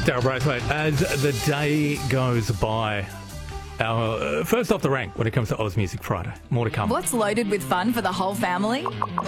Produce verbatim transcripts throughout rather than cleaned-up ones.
Daryl Braithwaite. As the day goes by, our uh, first off the rank when it comes to Oz Music Friday. More to come. What's loaded with fun for the whole family?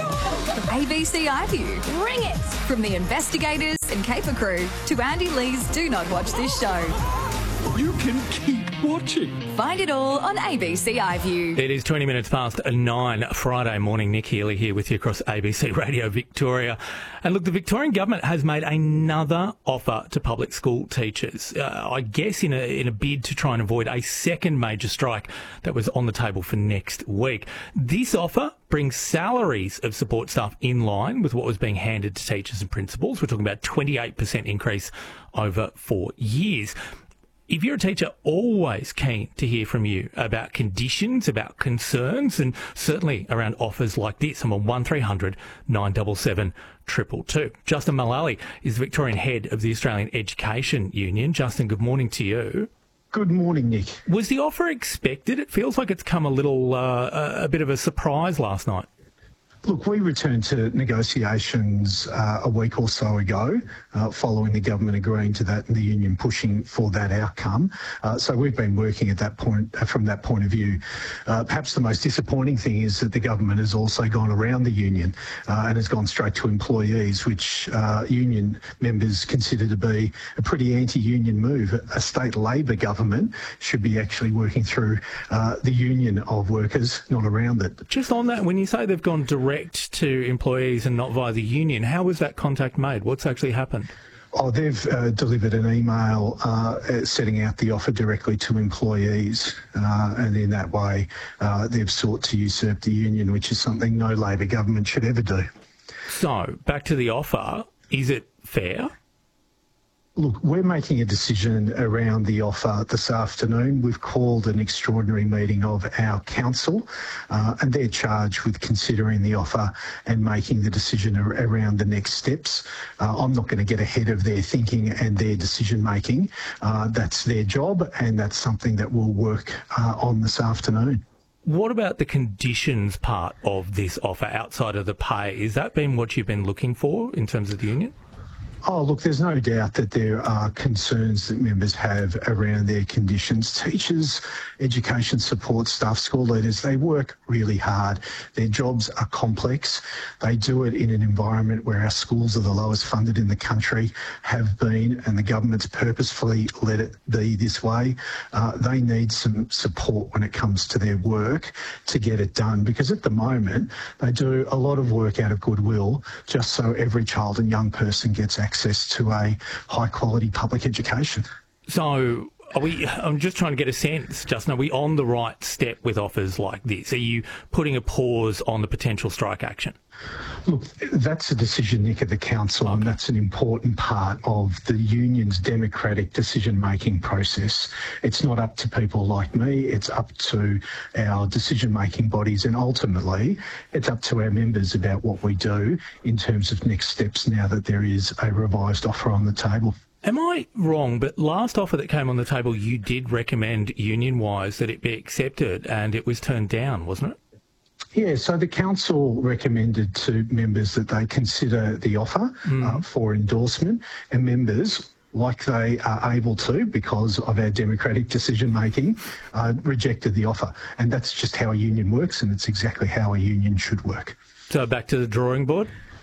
A B C iView. Bring it! From the investigators and Caper crew to Andy Lee's Do Not Watch This Show. You can keep watching. Find it all on A B C iView. It is twenty minutes past nine Friday morning. Nick Healy here with you across A B C Radio Victoria. And look, the Victorian government has made another offer to public school teachers, uh, I guess in a, in a bid to try and avoid a second major strike that was on the table for next week. This offer brings salaries of support staff in line with what was being handed to teachers and principals. We're talking about twenty-eight percent increase over four years. If you're a teacher, always keen to hear from you about conditions, about concerns, and certainly around offers like this. I'm on one three hundred nine seven seven two two two. Justin Mullally is the Victorian head of the Australian Education Union. Justin, good morning to you. Good morning, Nick. Was the offer expected? It feels like it's come a little, uh, a bit of a surprise last night. Look, we returned to negotiations uh, a week or so ago, uh, following the government agreeing to that and the union pushing for that outcome. Uh, so we've been working at that point, uh, from that point of view. Uh, perhaps the most disappointing thing is that the government has also gone around the union uh, and has gone straight to employees, which uh, union members consider to be a pretty anti-union move. A state Labor government should be actually working through uh, the union of workers, not around it. Just on that, when you say they've gone direct to employees and not via the union, how was that contact made? What's actually happened? Oh, they've uh, delivered an email uh, setting out the offer directly to employees, uh, and in that way uh, they've sought to usurp the union, which is something no Labor government should ever do. So, back to the offer, is it fair? Look, we're making a decision around the offer this afternoon. We've called an extraordinary meeting of our council, uh, and they're charged with considering the offer and making the decision ar- around the next steps. Uh, I'm not going to get ahead of their thinking and their decision making. Uh, that's their job, and that's something that we'll work uh, on this afternoon. What about the conditions part of this offer outside of the pay? Is that been what you've been looking for in terms of the union? Oh, look, there's no doubt that there are concerns that members have around their conditions. Teachers, education support staff, school leaders, they work really hard. Their jobs are complex. They do it in an environment where our schools are the lowest funded in the country, have been, and the government's purposefully let it be this way. Uh, they need some support when it comes to their work to get it done, because at the moment they do a lot of work out of goodwill just so every child and young person gets access access to a high-quality public education. So are we, I'm just trying to get a sense, Justin, are we on the right step with offers like this? Are you putting a pause on the potential strike action? Look, that's a decision, Nick, of the council, okay. And that's an important part of the union's democratic decision-making process. It's not up to people like me, it's up to our decision-making bodies, and ultimately it's up to our members about what we do in terms of next steps now that there is a revised offer on the table. Am I wrong, but last offer that came on the table, you did recommend union-wise that it be accepted and it was turned down, wasn't it? Yeah, so the council recommended to members that they consider the offer mm. uh, for endorsement, and members, like they are able to because of our democratic decision-making, uh, rejected the offer. And that's just how a union works, and it's exactly how a union should work. So back to the drawing board?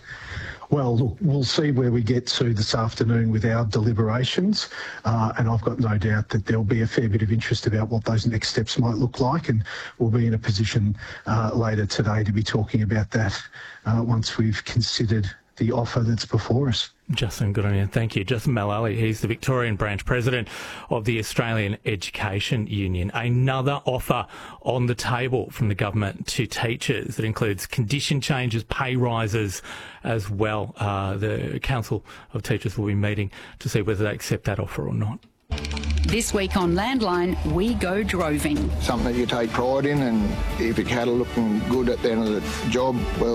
Well, look, we'll see where we get to this afternoon with our deliberations, uh, and I've got no doubt that there'll be a fair bit of interest about what those next steps might look like, and we'll be in a position uh, later today to be talking about that uh, once we've considered the offer that's before us. Justin, good on you. Thank you. Justin Mullally, he's the Victorian branch president of the Australian Education Union. Another offer on the table from the government to teachers that includes condition changes, pay rises as well. Uh, the Council of Teachers will be meeting to see whether they accept that offer or not. This week on Landline, we go droving. Something that you take pride in, and if your cattle looking good at the end of the job, well,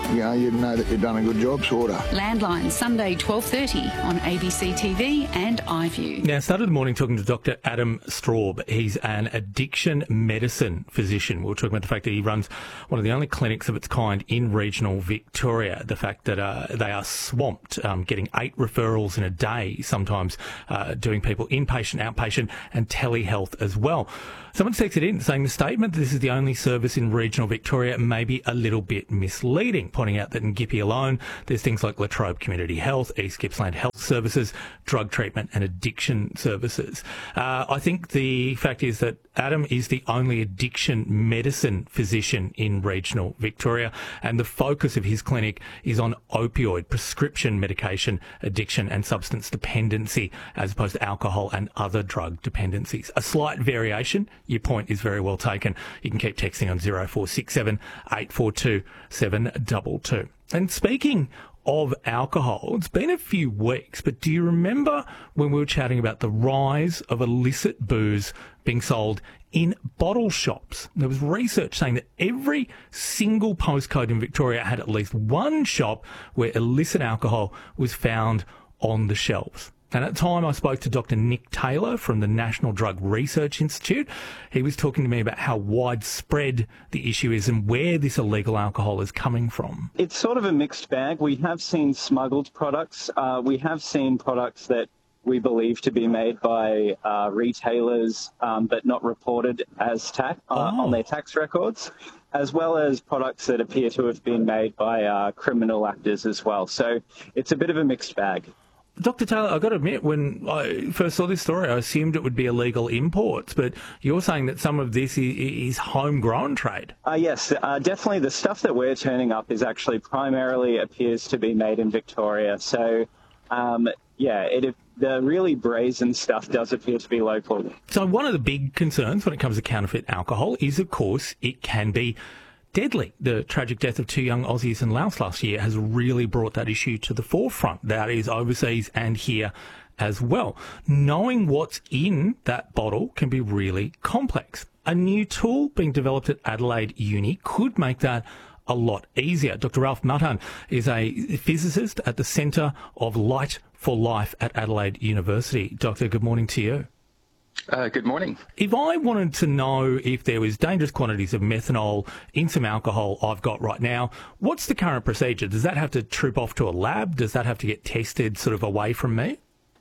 you know, you'd know that you've done a good job, sort of. Landline, Sunday, twelve thirty on A B C T V and iView. Now, I started the morning talking to Doctor Adam Straub. He's an addiction medicine physician. We were talking about the fact that he runs one of the only clinics of its kind in regional Victoria, the fact that uh, they are swamped, um, getting eight referrals in a day, sometimes uh, doing people inpatient, outpatient and telehealth as well. Someone texted in saying the statement that this is the only service in regional Victoria may be a little bit misleading, pointing out that in Gympie alone, there's things like Latrobe Community Health, East Gippsland Health Services, drug treatment and addiction services. Uh, I think the fact is that Adam is the only addiction medicine physician in regional Victoria, and the focus of his clinic is on opioid, prescription medication addiction and substance dependency, as opposed to alcohol and other drug dependencies. A slight variation. Your point is very well taken. You can keep texting on zero four six seven, eight four two, seven two two. And speaking of alcohol, it's been a few weeks, but do you remember when we were chatting about the rise of illicit booze being sold in bottle shops? There was research saying that every single postcode in Victoria had at least one shop where illicit alcohol was found on the shelves. And at the time, I spoke to Doctor Nick Taylor from the National Drug Research Institute. He was talking to me about how widespread the issue is and where this illegal alcohol is coming from. It's sort of a mixed bag. We have seen smuggled products. Uh, we have seen products that we believe to be made by uh, retailers um, but not reported as tax uh, oh. on their tax records, as well as products that appear to have been made by uh, criminal actors as well. So it's a bit of a mixed bag. Doctor Taylor, I've got to admit, when I first saw this story, I assumed it would be illegal imports, but you're saying that some of this is homegrown trade. Uh, yes, uh, definitely the stuff that we're turning up is actually primarily appears to be made in Victoria. So, um, yeah, it, the really brazen stuff does appear to be local. So one of the big concerns when it comes to counterfeit alcohol is, of course, it can be deadly. The tragic death of two young Aussies in Laos last year has really brought that issue to the forefront. That is overseas and here as well. Knowing what's in that bottle can be really complex. A new tool being developed at Adelaide Uni could make that a lot easier. Doctor Ralph Mutton is a physicist at the Centre of Light for Life at Adelaide University. Doctor, good morning to you. Uh, good morning. If I wanted to know if there was dangerous quantities of methanol in some alcohol I've got right now, what's the current procedure? Does that have to troop off to a lab? Does that have to get tested sort of away from me?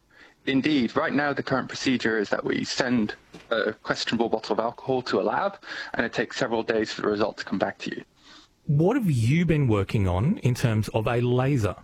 Indeed. Right now, the current procedure is that we send a questionable bottle of alcohol to a lab, and it takes several days for the result to come back to you. What have you been working on in terms of a laser?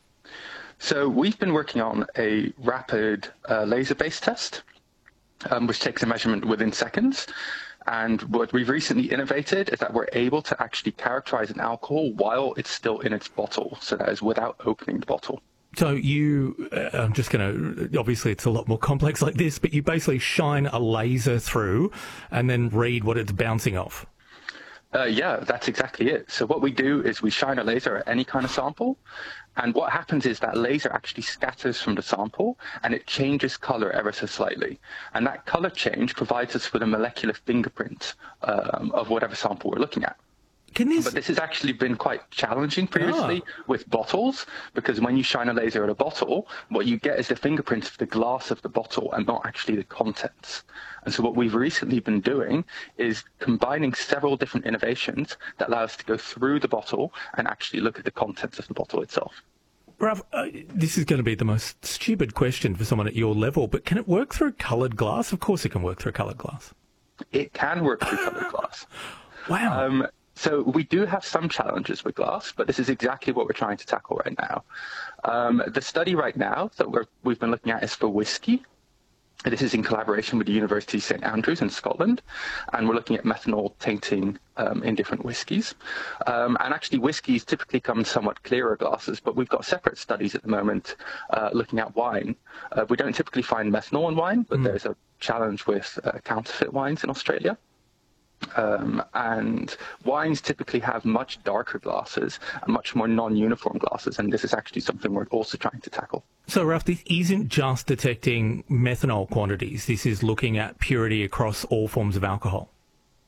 So we've been working on a rapid uh, laser-based test, Um, which takes a measurement within seconds. And what we've recently innovated is that we're able to actually characterize an alcohol while it's still in its bottle. So that is without opening the bottle. So you, uh, I'm just going to, obviously it's a lot more complex like this, but you basically shine a laser through and then read what it's bouncing off. Uh, yeah, that's exactly it. So what we do is we shine a laser at any kind of sample, and what happens is that laser actually scatters from the sample and it changes color ever so slightly. And that color change provides us with a molecular fingerprint um, of whatever sample we're looking at. Can this... But this has actually been quite challenging previously ah. with bottles, because when you shine a laser at a bottle, what you get is the fingerprint of the glass of the bottle and not actually the contents. And so what we've recently been doing is combining several different innovations that allow us to go through the bottle and actually look at the contents of the bottle itself. Ralph, uh, this is going to be the most stupid question for someone at your level, but can it work through coloured glass? Of course it can work through coloured glass. It can work through coloured glass. Wow. Um, So we do have some challenges with glass, but this is exactly what we're trying to tackle right now. Um, the study right now that we're, we've been looking at is for whiskey. This is in collaboration with the University of St Andrews in Scotland, and we're looking at methanol tainting um, in different whiskies. Um, and actually, whiskies typically come in somewhat clearer glasses, but we've got separate studies at the moment uh, looking at wine. Uh, we don't typically find methanol in wine, but mm. there's a challenge with uh, counterfeit wines in Australia. Um, and wines typically have much darker glasses and much more non-uniform glasses, and this is actually something we're also trying to tackle. So, Ralph, this isn't just detecting methanol quantities. This is looking at purity across all forms of alcohol.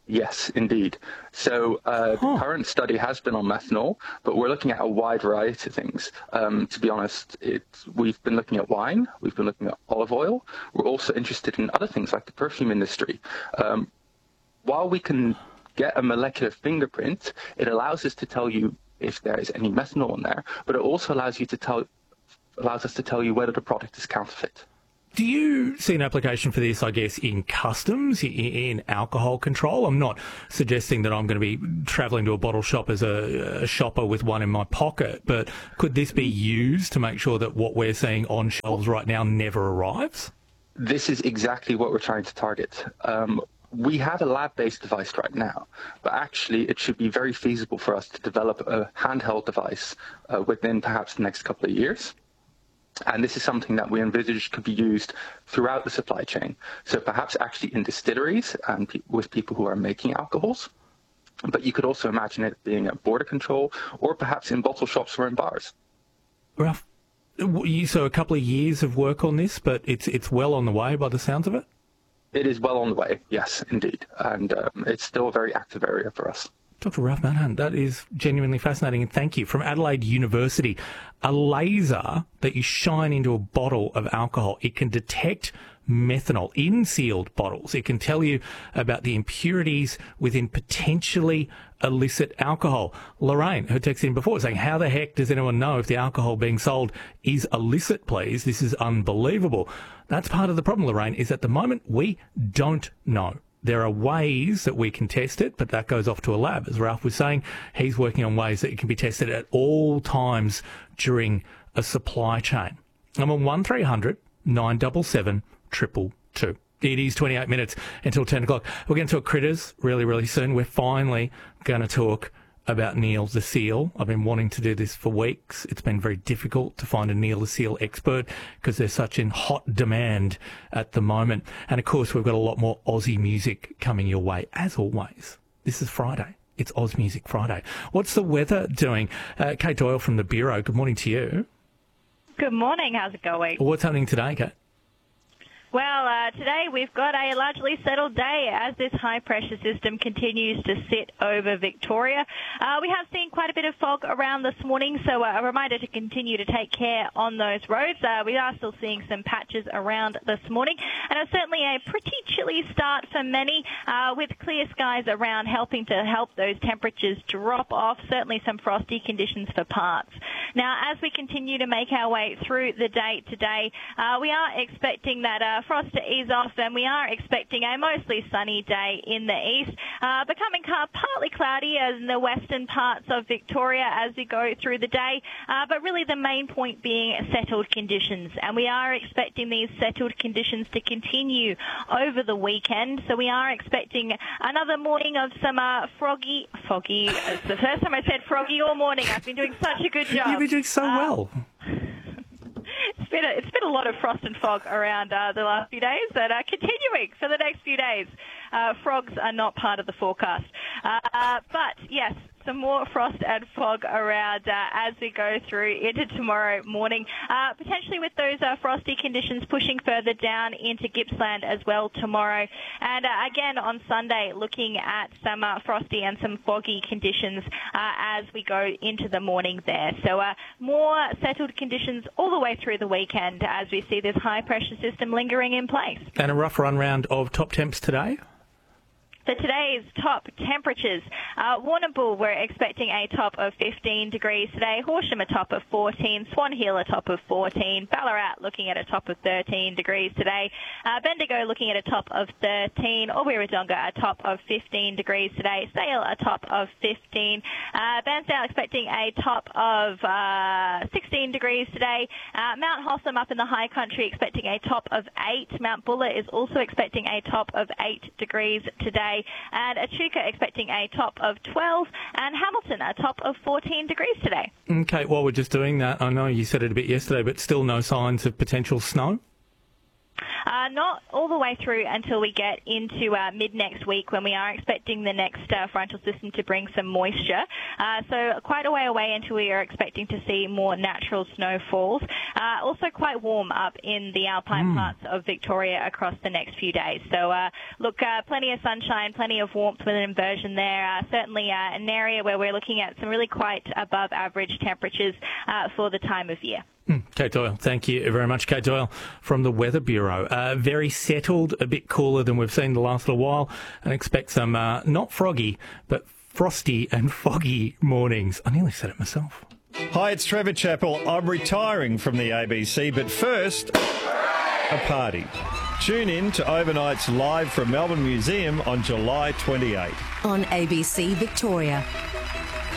Yes, indeed. So uh, Huh. the current study has been on methanol, but we're looking at a wide variety of things. Um, to be honest, it's, we've been looking at wine, we've been looking at olive oil. We're also interested in other things like the perfume industry. Um, while we can get a molecular fingerprint, it allows us to tell you if there is any methanol in there, but it also allows you to tell allows us to tell you whether the product is counterfeit. Do you see an application for this, I guess, in customs, in, in alcohol control? I'm not suggesting that I'm going to be travelling to a bottle shop as a, a shopper with one in my pocket, but could this be used to make sure that what we're seeing on shelves right now never arrives? This is exactly what we're trying to target. Um, we have a lab-based device right now, but actually it should be very feasible for us to develop a handheld device uh, within perhaps the next couple of years. And this is something that we envisage could be used throughout the supply chain. So perhaps actually in distilleries and pe- with people who are making alcohols. But you could also imagine it being at border control or perhaps in bottle shops or in bars. Ralph, you- so a couple of years of work on this, but it's it's well on the way by the sounds of it? It is well on the way, yes, indeed. And um, it's still a very active area for us. Doctor Ralph Manhunt, that is genuinely fascinating, and thank you. From Adelaide University, a laser that you shine into a bottle of alcohol, it can detect methanol in sealed bottles. It can tell you about the impurities within potentially illicit alcohol. Lorraine, who texted in before, saying, how the heck does anyone know if the alcohol being sold is illicit, please? This is unbelievable. That's part of the problem, Lorraine, is at the moment we don't know. There are ways that we can test it, but that goes off to a lab. As Ralph was saying, he's working on ways that it can be tested at all times during a supply chain. I'm on one three hundred nine seven seven, two two two. It is twenty-eight minutes until ten o'clock. We're going to talk critters really, really soon. We're finally going to talk about Neil the seal. I've been wanting to do this for weeks. It's been very difficult to find a Neil the seal expert because they're such in hot demand at the moment. And of course, we've got a lot more Aussie music coming your way, as always. This is Friday. It's Oz Music Friday. What's the weather doing? Uh, Kate Doyle from the Bureau, good morning to you. Good morning. How's it going? What's happening today, Kate? Well, uh, today we've got a largely settled day as this high-pressure system continues to sit over Victoria. Uh, we have seen quite a bit of fog around this morning, so uh, a reminder to continue to take care on those roads. Uh, we are still seeing some patches around this morning, and it's certainly a pretty chilly start for many, uh, with clear skies around helping to help those temperatures drop off, certainly some frosty conditions for parts. Now, as we continue to make our way through the day today, uh, we are expecting that uh, frost to ease off, and we are expecting a mostly sunny day in the east, uh, becoming partly cloudy in the western parts of Victoria as we go through the day, uh, but really the main point being settled conditions, and we are expecting these settled conditions to continue over the weekend. So we are expecting another morning of some uh, froggy, foggy, it's the first time I said froggy all morning. I've been doing such a good job. You've been doing so uh, well. It's been, a, it's been a lot of frost and fog around uh, the last few days, and uh, continuing for the next few days. Uh, frogs are not part of the forecast. Uh, but, yes, some more frost and fog around uh, as we go through into tomorrow morning, uh, potentially with those uh, frosty conditions pushing further down into Gippsland as well tomorrow. And uh, again on Sunday, looking at some uh, frosty and some foggy conditions uh, as we go into the morning there. So uh, more settled conditions all the way through the weekend as we see this high-pressure system lingering in place. And a rough run round of top temps today? For today's top temperatures, uh, Warrnambool, we're expecting a top of fifteen degrees today. Horsham, a top of fourteen. Swan Hill, a top of fourteen. Ballarat, looking at a top of thirteen degrees today. Uh, Bendigo, looking at a top of thirteen. Albury-Wodonga, a top of fifteen degrees today. Sale, a top of fifteen. Uh, Bairnsdale, expecting a top of uh, sixteen degrees today. Uh, Mount Hotham, up in the high country, expecting a top of eight. Mount Buller is also expecting a top of eight degrees today. And Echuca expecting a top of twelve, and Hamilton a top of fourteen degrees today. Okay, while we're just doing that, I know you said it a bit yesterday, but still no signs of potential snow? uh, not all the way through until we get into uh, mid-next week, when we are expecting the next uh, frontal system to bring some moisture. Uh, so quite a way away until we are expecting to see more natural snowfalls. Uh, also quite warm up in the alpine mm. parts of Victoria across the next few days. So uh, look, uh, plenty of sunshine, plenty of warmth with an inversion there. Uh, certainly uh, an area where we're looking at some really quite above average temperatures uh, for the time of year. Mm, Kate Doyle, thank you very much. Kate Doyle from the Weather Bureau. Uh, very settled, a bit cooler than we've seen the last little while, and expect some uh, not froggy, but frosty and foggy mornings. I nearly said it myself. Hi, it's Trevor Chappell. I'm retiring from the A B C, but first, a party. Tune in to Overnight's Live from Melbourne Museum on July twenty-eighth. On A B C Victoria.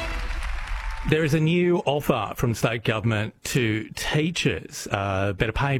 There is a new offer from state government to teachers, uh, better pay,